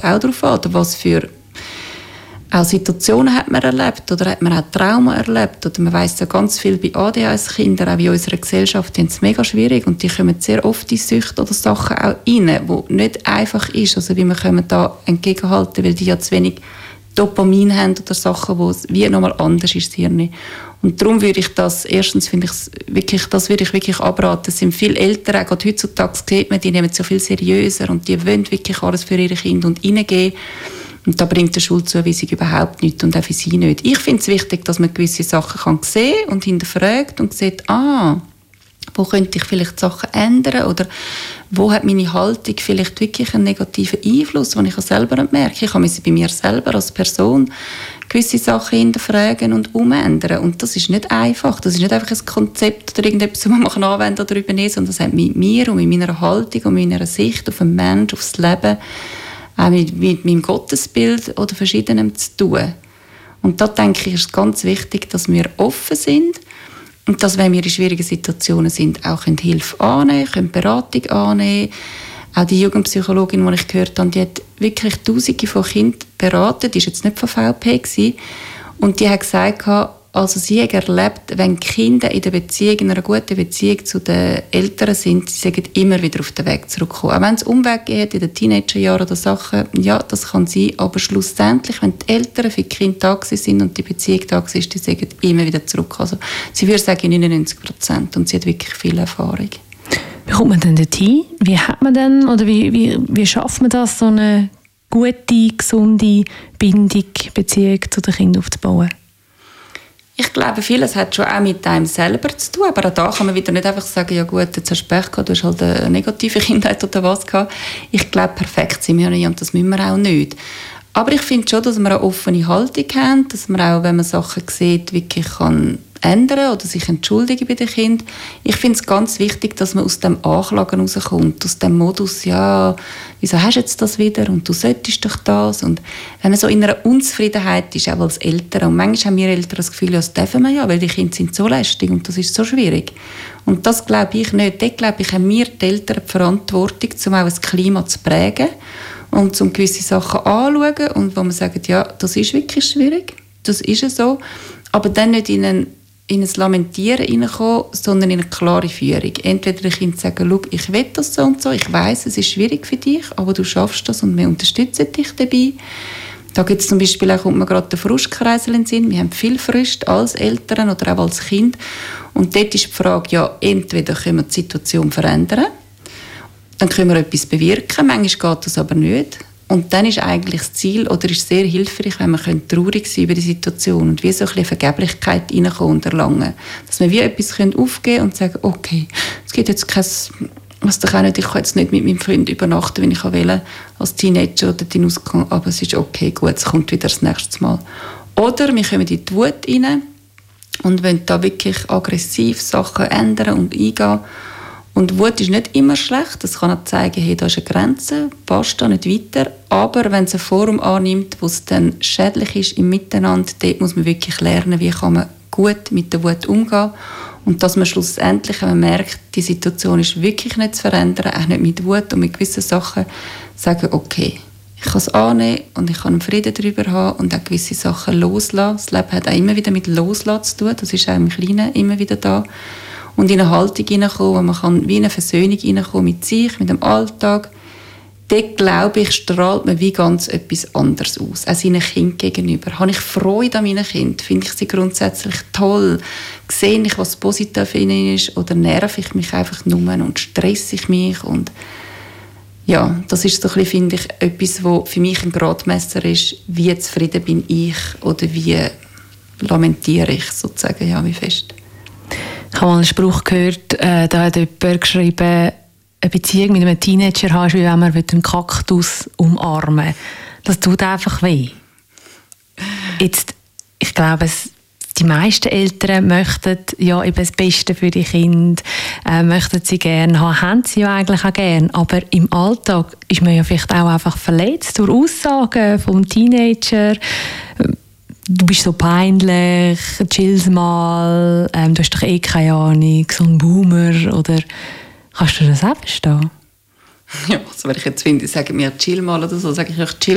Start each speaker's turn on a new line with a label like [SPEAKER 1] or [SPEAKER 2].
[SPEAKER 1] auch darauf an, oder was für auch Situationen hat man erlebt oder hat man auch Trauma erlebt oder man weiss ja ganz viel bei ADHS-Kindern, auch in unserer Gesellschaft, die haben es mega schwierig und die kommen sehr oft in Süchte oder Sachen auch rein, wo nicht einfach ist, also wie wir können da entgegenhalten, weil die ja zu wenig Dopamin haben oder Sachen, wo es wie nochmal anders ist, das Hirn. Und darum würde ich das, erstens finde ich es wirklich, das würde ich wirklich abraten. Es sind viele Eltern, auch gerade heutzutage sieht man, die nehmen es so viel seriöser und die wollen wirklich alles für ihre Kinder und reingeben. Und da bringt die Schuldzuweisung überhaupt nichts und auch für sie nicht. Ich finde es wichtig, dass man gewisse Sachen kann sehen und hinterfragt und sieht, wo könnte ich vielleicht Sachen ändern oder wo hat meine Haltung vielleicht wirklich einen negativen Einfluss, den ich selber nicht merke. Ich kann bei mir selber als Person gewisse Sachen hinterfragen und umändern. Und das ist nicht einfach. Das ist nicht einfach ein Konzept oder irgendetwas, das man anwenden oder übernehmen, sondern das hat mit mir und mit meiner Haltung und meiner Sicht auf den Menschen, auf das Leben, auch mit meinem Gottesbild oder Verschiedenem zu tun. Und da denke ich, ist es ganz wichtig, dass wir offen sind und dass, wenn wir in schwierigen Situationen sind, auch Hilfe annehmen können, Beratung annehmen. Auch die Jugendpsychologin, die ich gehört habe, die hat wirklich Tausende von Kindern beraten, die war jetzt nicht von VP gewesen. Und die hat gesagt, also sie hat erlebt, wenn Kinder in einer guten Beziehung zu den Eltern sind, sie sagen immer wieder auf den Weg zurückkommen. Auch wenn es Umweg geht, in den Teenagerjahren oder Sachen, ja, das kann sein, aber schlussendlich, wenn die Eltern für die Kinder da sind und die Beziehung da ist, die sagen immer wieder zurück. Also sie würde sagen 99% und sie hat wirklich viel Erfahrung.
[SPEAKER 2] Wie kommt man denn dorthin? Wie hat man denn, oder wie schafft man das, so eine gute, gesunde Bindung, Beziehung zu den Kindern aufzubauen?
[SPEAKER 1] Ich glaube, vieles hat schon auch mit einem selber zu tun, aber auch da kann man wieder nicht einfach sagen, ja gut, jetzt hast du Pech gehabt, du hast halt eine negative Kindheit oder was gehabt. Ich glaube, perfekt sind wir nicht und das müssen wir auch nicht. Aber ich finde schon, dass wir eine offene Haltung haben, dass man auch, wenn man Sachen sieht, wirklich kann ändern oder sich entschuldigen bei den Kindern. Ich finde es ganz wichtig, dass man aus dem Anklagen rauskommt, aus dem Modus, ja, wieso hast du jetzt das wieder und du solltest doch das. Und wenn man so in einer Unzufriedenheit ist, auch als Eltern, und manchmal haben wir Eltern das Gefühl, ja, das dürfen wir ja, weil die Kinder sind so lästig und das ist so schwierig. Und das glaube ich nicht. Dort, glaube ich, haben wir die Eltern die Verantwortung, um auch ein Klima zu prägen und um gewisse Sachen anzuschauen und wo man sagt, ja, das ist wirklich schwierig, das ist so, aber dann nicht in ein Lamentieren hineinkommen, sondern in eine klare Führung. Entweder den Kindern sagen, schau, ich will das so und so, ich weiss, es ist schwierig für dich, aber du schaffst das und wir unterstützen dich dabei. Da gibt es zum Beispiel auch, kommt mir gerade der Frustkreisel in den Sinn. Wir haben viel Frust als Eltern oder auch als Kind. Und dort ist die Frage, ja, entweder können wir die Situation verändern, dann können wir etwas bewirken, manchmal geht das aber nicht. Und dann ist eigentlich das Ziel, oder ist sehr hilfreich, wenn wir traurig sein über die Situation und wie so ein bisschen Vergeblichkeit reinkommen und erlangen. Dass wir wie etwas aufgeben können und sagen, okay, es gibt jetzt kein, was doch auch nicht, ich kann jetzt nicht mit meinem Freund übernachten, wenn ich will, als Teenager oder den Ausgang, aber es ist okay, gut, es kommt wieder das nächste Mal. Oder wir kommen in die Wut rein und wollen da wirklich aggressiv Sachen ändern und eingehen. Und Wut ist nicht immer schlecht. Das kann auch zeigen, hey, da ist eine Grenze, passt da nicht weiter. Aber wenn es eine Form annimmt, wo es dann schädlich ist im Miteinander, dort muss man wirklich lernen, wie kann man gut mit der Wut umgehen. Und dass man schlussendlich, wenn man merkt, die Situation ist wirklich nicht zu verändern, auch nicht mit Wut und mit gewissen Sachen, sagen, okay, ich kann es annehmen und ich kann einen Frieden darüber haben und auch gewisse Sachen loslassen. Das Leben hat auch immer wieder mit Loslassen zu tun. Das ist auch im Kleinen immer wieder da. Und in eine Haltung hineinkommen, wo man kann wie eine Versöhnung hineinkommen mit sich, mit dem Alltag. Dort, glaube ich, strahlt man wie ganz etwas anderes aus, auch seinen Kindern gegenüber. Habe ich Freude an meinen Kindern? Finde ich sie grundsätzlich toll? Sehe ich, was positiv in ihnen ist? Oder nerv ich mich einfach nur und stresse ich mich? Und ja, das ist so ein bisschen, finde ich, etwas, was für mich ein Gradmesser ist, wie zufrieden bin ich oder wie lamentiere ich sozusagen, ja, wie fest.
[SPEAKER 2] Ich habe mal einen Spruch gehört, da hat jemand geschrieben, eine Beziehung mit einem Teenager hast, wie wenn man einen Kaktus umarmen will. Das tut einfach weh. Jetzt, ich glaube, die meisten Eltern möchten ja eben das Beste für die Kinder, möchten sie gerne haben, haben sie ja eigentlich auch gerne. Aber im Alltag ist man ja vielleicht auch einfach verletzt durch Aussagen vom Teenager. Du bist so peinlich, chill's mal, du hast doch eh keine Ahnung, so ein Boomer, oder kannst du das auch verstehen?
[SPEAKER 1] Ja, also wenn ich jetzt finde, sagen mir chill mal oder so, sage ich chill